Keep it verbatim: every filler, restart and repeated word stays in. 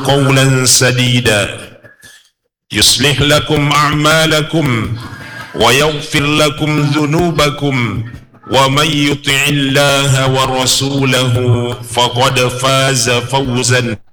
قولا سديدا يصلح لكم أعمالكم ويغفر لكم ذنوبكم ومن يطع الله ورسوله فقد فاز فوزا